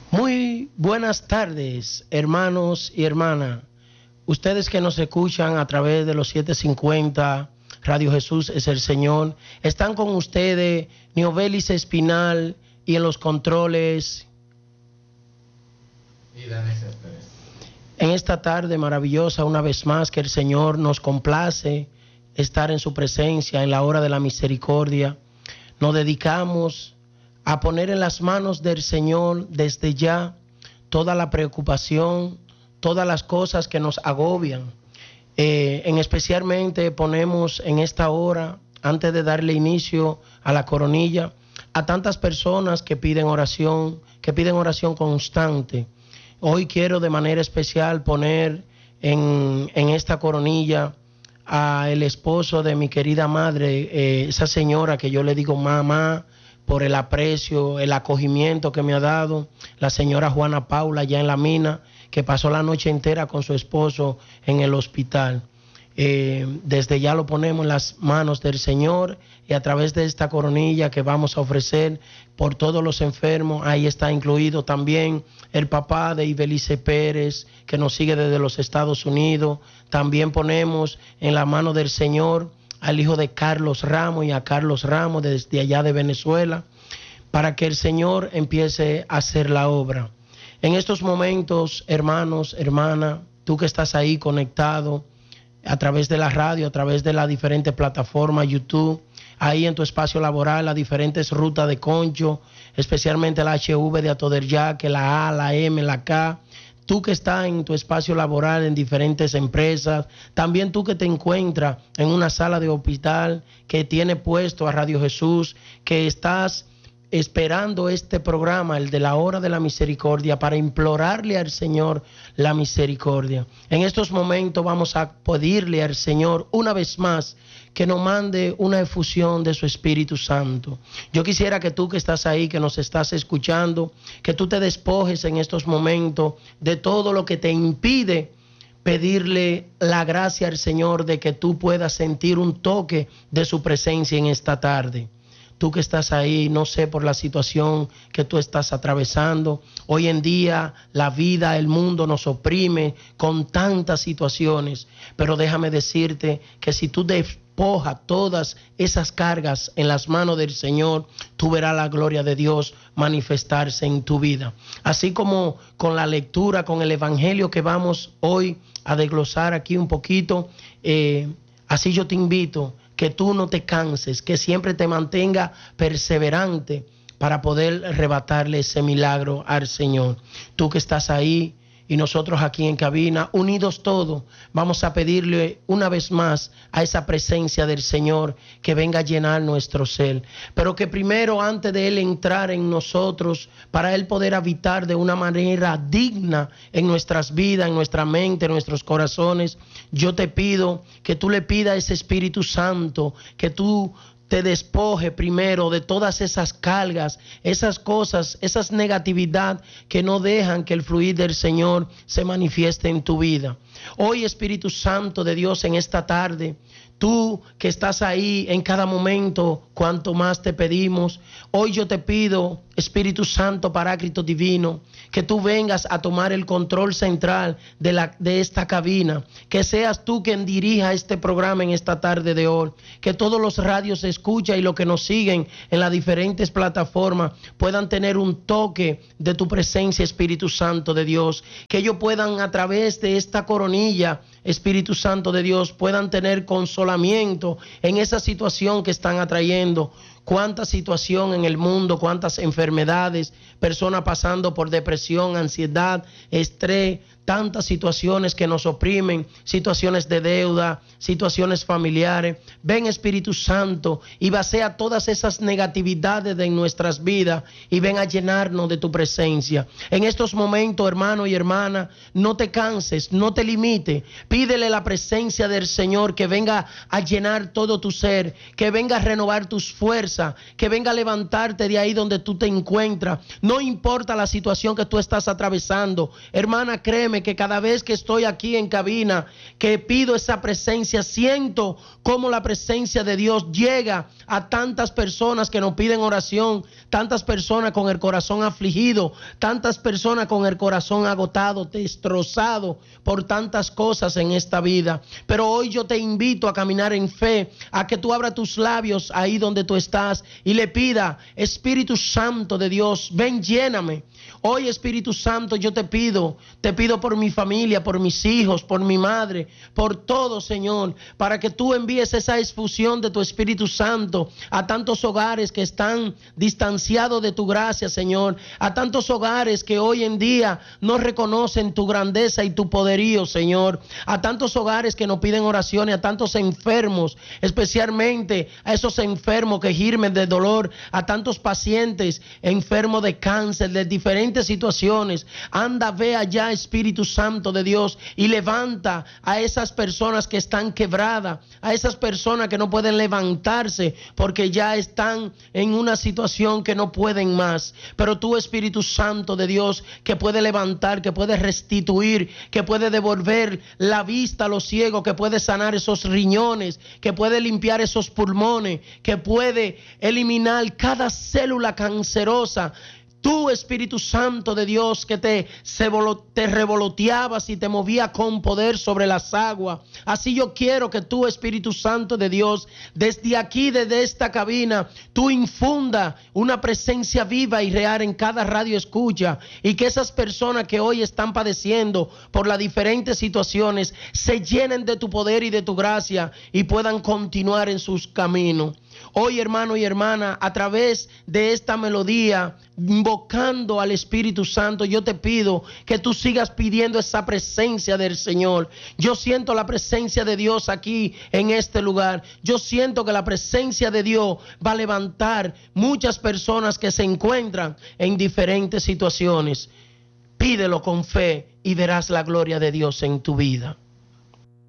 Muy buenas tardes, hermanos y hermanas. Ustedes que nos escuchan a través de los 750, Radio Jesús es el Señor. Están con ustedes Niobelis Espinal y en los controles. Y Dani Céspedes. En esta tarde maravillosa, una vez más, que el Señor nos complace estar en su presencia en la hora de la misericordia. Nos dedicamos a poner en las manos del Señor desde ya toda la preocupación, todas las cosas que nos agobian. En especialmente ponemos en esta hora, antes de darle inicio a la coronilla, a tantas personas que piden oración constante. Hoy quiero de manera especial poner en esta coronilla a el esposo de mi querida madre, esa señora que yo le digo mamá, por el aprecio, el acogimiento que me ha dado, la señora Juana Paula allá en la mina, que pasó la noche entera con su esposo en el hospital. Desde ya lo ponemos en las manos del Señor y a través de esta coronilla que vamos a ofrecer por todos los enfermos, ahí está incluido también el papá de Ibelice Pérez, que nos sigue desde los Estados Unidos. También ponemos en la mano del Señor al hijo de Carlos Ramos y a Carlos Ramos desde allá de Venezuela, para que el Señor empiece a hacer la obra. En estos momentos, hermanos, hermanas, tú que estás ahí conectado a través de la radio, a través de las diferentes plataformas, YouTube, ahí en tu espacio laboral, las diferentes rutas de Concho, especialmente la HV de Atoderyaque, la A, la M, la K. Tú que estás en tu espacio laboral en diferentes empresas, también tú que te encuentras en una sala de hospital que tiene puesto a Radio Jesús, que estás esperando este programa, el de la hora de la misericordia, para implorarle al Señor la misericordia. En estos momentos vamos a pedirle al Señor una vez más que nos mande una efusión de su Espíritu Santo. Yo quisiera que tú que estás ahí, que nos estás escuchando, que tú te despojes en estos momentos de todo lo que te impide pedirle la gracia al Señor de que tú puedas sentir un toque de su presencia en esta tarde. Tú que estás ahí, no sé por la situación que tú estás atravesando. Hoy en día la vida, el mundo nos oprime con tantas situaciones. Pero déjame decirte que si tú despojas todas esas cargas en las manos del Señor, tú verás la gloria de Dios manifestarse en tu vida. Así como con la lectura, con el evangelio que vamos hoy a desglosar aquí un poquito, así yo te invito que tú no te canses, que siempre te mantenga perseverante para poder arrebatarle ese milagro al Señor. Tú que estás ahí y nosotros aquí en cabina, unidos todos, vamos a pedirle una vez más a esa presencia del Señor que venga a llenar nuestro ser. Pero que primero, antes de Él entrar en nosotros, para Él poder habitar de una manera digna en nuestras vidas, en nuestra mente, en nuestros corazones, yo te pido que tú le pidas a ese Espíritu Santo, que tú te despoje primero de todas esas cargas, esas cosas, esas negatividad que no dejan que el fluir del Señor se manifieste en tu vida. Hoy, Espíritu Santo de Dios, en esta tarde, tú que estás ahí en cada momento, cuanto más te pedimos, hoy yo te pido, Espíritu Santo Paráclito Divino, que tú vengas a tomar el control central de esta cabina, que seas tú quien dirija este programa en esta tarde de hoy, que todos los radios escuchan y los que nos siguen en las diferentes plataformas puedan tener un toque de tu presencia, Espíritu Santo de Dios, que ellos puedan a través de esta coronilla, Espíritu Santo de Dios, puedan tener consolamiento en esa situación que están atrayendo. Cuánta situación en el mundo, cuántas enfermedades, personas pasando por depresión, ansiedad, estrés, tantas situaciones que nos oprimen, situaciones de deuda, situaciones familiares. Ven, Espíritu Santo, y vacía todas esas negatividades de nuestras vidas y ven a llenarnos de tu presencia. En estos momentos, hermano y hermana, no te canses, no te limites. Pídele la presencia del Señor que venga a llenar todo tu ser, que venga a renovar tus fuerzas, que venga a levantarte de ahí donde tú te encuentras. No importa la situación que tú estás atravesando. Hermana, créeme créeme que cada vez que estoy aquí en cabina, que pido esa presencia, siento cómo la presencia de Dios llega a tantas personas que nos piden oración, tantas personas con el corazón afligido, tantas personas con el corazón agotado, destrozado por tantas cosas en esta vida. Pero hoy yo te invito a caminar en fe, a que tú abras tus labios ahí donde tú estás y le pida: Espíritu Santo de Dios, ven, lléname. Hoy, Espíritu Santo, yo te pido por mi familia, por mis hijos, por mi madre, por todo, Señor, para que tú envíes esa efusión de tu Espíritu Santo a tantos hogares que están distanciados de tu gracia, Señor, a tantos hogares que hoy en día no reconocen tu grandeza y tu poderío, Señor, a tantos hogares que nos piden oraciones, a tantos enfermos, especialmente a esos enfermos que girmen de dolor, a tantos pacientes enfermos de cáncer, de diferentes situaciones. Anda, ve allá, Espíritu Santo de Dios, y levanta a esas personas que están quebradas, a esas personas que no pueden levantarse porque ya están en una situación que no pueden más. Pero tú, Espíritu Santo de Dios, que puede levantar, que puede restituir, que puede devolver la vista a los ciegos, que puede sanar esos riñones, que puede limpiar esos pulmones, que puede eliminar cada célula cancerosa. Tú, Espíritu Santo de Dios, que te revoloteabas y te movía con poder sobre las aguas. Así yo quiero que tú, Espíritu Santo de Dios, desde aquí, desde esta cabina, tú infunda una presencia viva y real en cada radio escucha, y que esas personas que hoy están padeciendo por las diferentes situaciones se llenen de tu poder y de tu gracia y puedan continuar en sus caminos. Hoy, hermano y hermana, a través de esta melodía, invocando al Espíritu Santo, yo te pido que tú sigas pidiendo esa presencia del Señor. Yo siento la presencia de Dios aquí en este lugar. Yo siento que la presencia de Dios va a levantar muchas personas que se encuentran en diferentes situaciones. Pídelo con fe y verás la gloria de Dios en tu vida.